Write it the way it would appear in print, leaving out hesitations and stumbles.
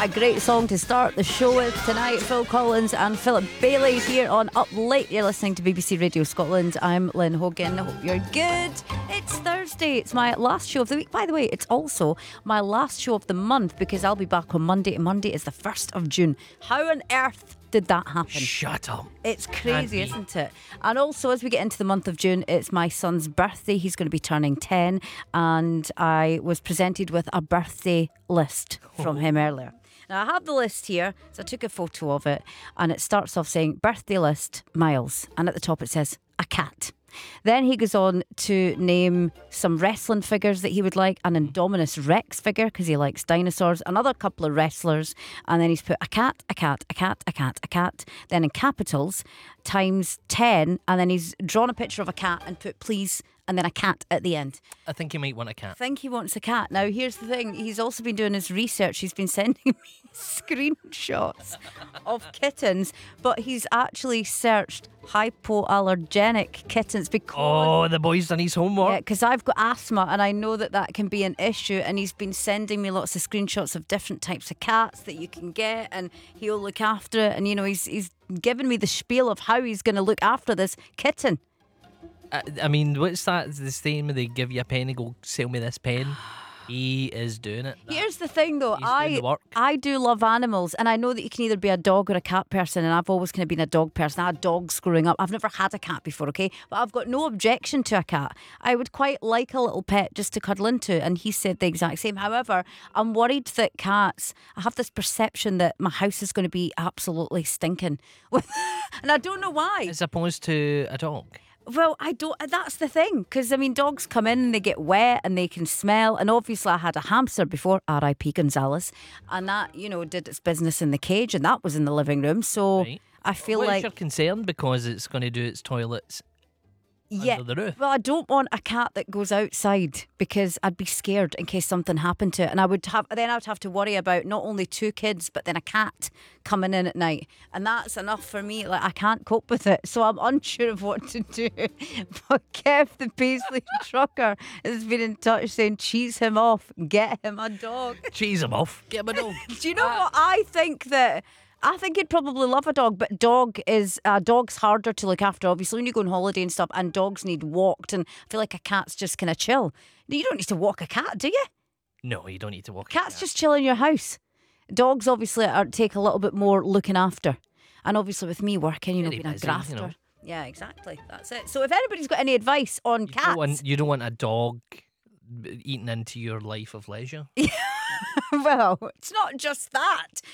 What a great song to start the show with tonight. Phil Collins and Philip Bailey here on Up Late. You're listening to BBC Radio Scotland. I'm Lynn Hogan. I hope you're good. It's Thursday. It's my last show of the week. By the way, it's also my last show of the month because I'll be back on Monday. And Monday is the 1st of June. How on earth did that happen? Shut up. It's crazy, isn't it? And also, as we get into the month of June, it's my son's birthday. He's going to be turning 10, and I was presented with a birthday list from him earlier. Now, I have the list here, so I took a photo of it, and it starts off saying, birthday list, Miles. And at the top it says, a cat. Then he goes on to name some wrestling figures that he would like, an Indominus Rex figure because he likes dinosaurs, another couple of wrestlers, and then he's put a cat, a cat, a cat, a cat, a cat, then in capitals times 10, and then he's drawn a picture of a cat and put please and then a cat at the end. I think he might want a cat. I think he wants a cat. Now, here's the thing. He's also been doing his research. He's been sending me screenshots of kittens, but he's actually searched hypoallergenic kittens because... Oh, the boy's done his homework. Yeah, because I've got asthma and I know that can be an issue, and he's been sending me lots of screenshots of different types of cats that you can get, and he'll look after it, and, you know, he's given me the spiel of how he's going to look after this kitten. I mean, what's that? The same they give you a pen and go, sell me this pen. He is doing it. Here's the thing, though. He's doing the work. I do love animals, and I know that you can either be a dog or a cat person, and I've always kind of been a dog person. I had dogs growing up. I've never had a cat before, okay? But I've got no objection to a cat. I would quite like a little pet just to cuddle into, and he said the exact same. However, I'm worried that cats, I have this perception that my house is going to be absolutely stinking. And I don't know why. As opposed to a dog. Well, I don't. That's the thing, because I mean, dogs come in and they get wet and they can smell. And obviously, I had a hamster before, R.I.P. Gonzalez, and that, you know, did its business in the cage, and that was in the living room. So Right. I feel What's like your concern? Because it's going to do its toilets yeah. under the roof. Well, I don't want a cat that goes outside because I'd be scared in case something happened to it, and I would have to worry about not only 2 kids but then a cat coming in at night, and that's enough for me. Like, I can't cope with it, so I'm unsure of what to do. But Kev, the Paisley trucker, has been in touch saying, cheese him off, get him a dog. Cheese him off. Get him a dog. Do you know what I think that? I think he'd probably love a dog, but dog's harder to look after, obviously, when you go on holiday and stuff, and dogs need walked, and I feel like a cat's just kind of chill. You don't need to walk a cat, do you? No, you don't need to walk. Cats just chill in your house. Dogs obviously take a little bit more looking after, and obviously with me working, Very being a busy, grafter. you know. Yeah, exactly. That's it. So if anybody's got any advice on cats, You don't want a dog eating into your life of leisure. well, it's not just that.